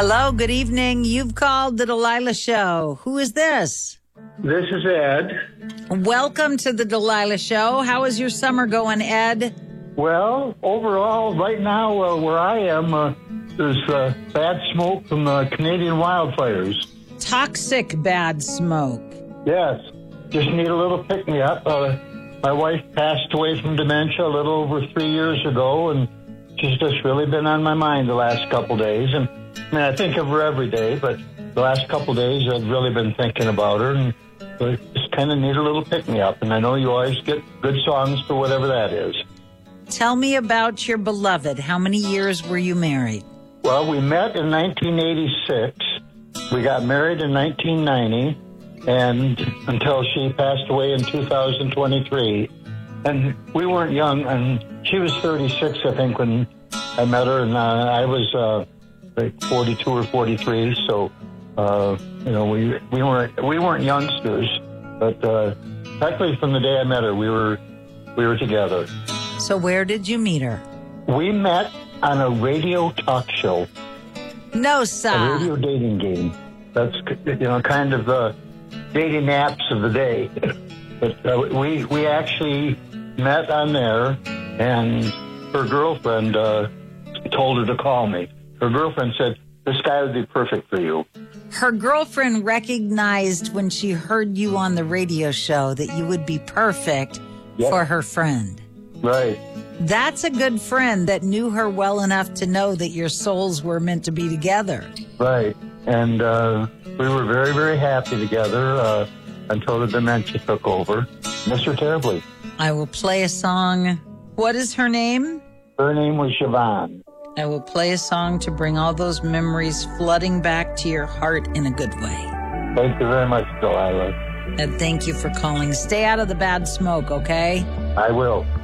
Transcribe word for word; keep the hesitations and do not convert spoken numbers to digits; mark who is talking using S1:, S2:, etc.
S1: Hello, good evening. You've called the Delilah Show. Who is this?
S2: This is Ed.
S1: Welcome to the Delilah Show. How is your summer going, Ed?
S2: Well, overall, right now uh, where I am, uh, there's uh, bad smoke from the Canadian wildfires.
S1: Toxic bad smoke.
S2: Yes, just need a little pick-me-up. Uh, my wife passed away from dementia a little over three years ago, and she's just really been on my mind the last couple days. And I mean, I think of her every day, but the last couple days I've really been thinking about her, and I just kind of need a little pick-me-up. And I know you always get good songs for whatever that is.
S1: Tell me about your beloved. How many years were you married?
S2: Well, we met in nineteen eighty-six. We got married in nineteen ninety, and until she passed away in two thousand twenty-three. And we weren't young, and she was thirty-six, I think, when I met her, and uh, I was uh, like forty-two or forty-three. So, uh, you know, we we weren't we weren't youngsters, but uh, practically from the day I met her, we were we were together.
S1: So where did you meet her?
S2: We met on a radio talk show.
S1: No, sir.
S2: A radio dating game. That's, you know, kind of the dating apps of the day. But uh, we we actually met on there, and her girlfriend uh, told her to call me. Her girlfriend said, this guy would be perfect for you.
S1: Her girlfriend recognized when she heard you on the radio show that you would be perfect
S2: Yep.
S1: for her friend.
S2: Right.
S1: That's a good friend that knew her well enough to know that your souls were meant to be together.
S2: Right. And uh, we were very, very happy together uh, until the dementia took over. Miss her terribly.
S1: I will play a song. What is her name?
S2: Her name was Siobhan.
S1: I will play a song to bring all those memories flooding back to your heart in a good way.
S2: Thank you very much, Delilah.
S1: And thank you for calling. Stay out of the bad smoke, okay?
S2: I will.